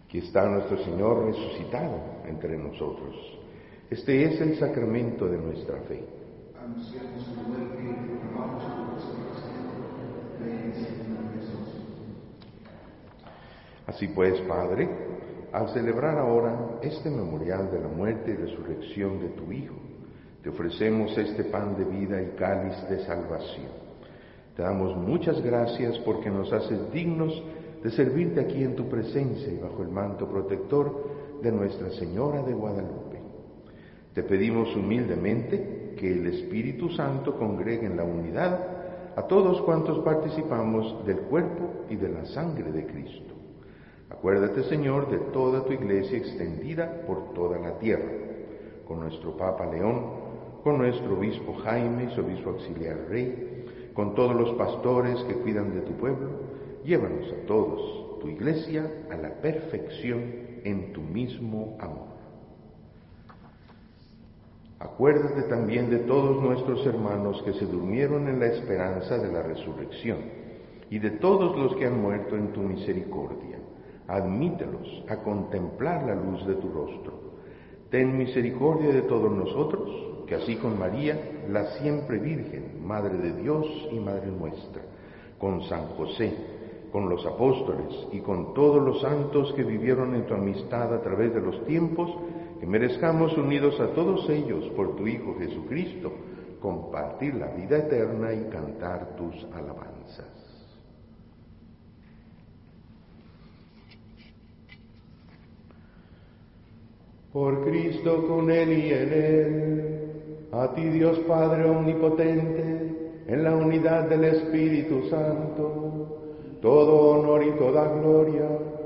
Aquí está nuestro Señor resucitado entre nosotros. Este es el sacramento de nuestra fe. Anunciamos su muerte y proclamamos su resurrección. Ven, Señor Jesús. Así pues, Padre, al celebrar ahora este memorial de la muerte y resurrección de tu Hijo, te ofrecemos este pan de vida y cáliz de salvación. Te damos muchas gracias porque nos haces dignos de servirte aquí en tu presencia y bajo el manto protector de Nuestra Señora de Guadalupe. Te pedimos humildemente que el Espíritu Santo congregue en la unidad a todos cuantos participamos del cuerpo y de la sangre de Cristo. Acuérdate, Señor, de toda tu iglesia extendida por toda la tierra, con nuestro Papa León, con nuestro obispo Jaime, su obispo auxiliar Rey, con todos los pastores que cuidan de tu pueblo. Llévanos a todos, tu iglesia, a la perfección en tu mismo amor. Acuérdate también de todos nuestros hermanos que se durmieron en la esperanza de la resurrección y de todos los que han muerto en tu misericordia. Admítelos a contemplar la luz de tu rostro. Ten misericordia de todos nosotros, que así con María, la siempre Virgen, Madre de Dios y Madre nuestra, con San José, con los apóstoles y con todos los santos que vivieron en tu amistad a través de los tiempos, que merezcamos unidos a todos ellos por tu Hijo Jesucristo, compartir la vida eterna y cantar tus alabanzas. Por Cristo, con Él y en Él, a ti Dios Padre Omnipotente, en la unidad del Espíritu Santo, todo honor y toda gloria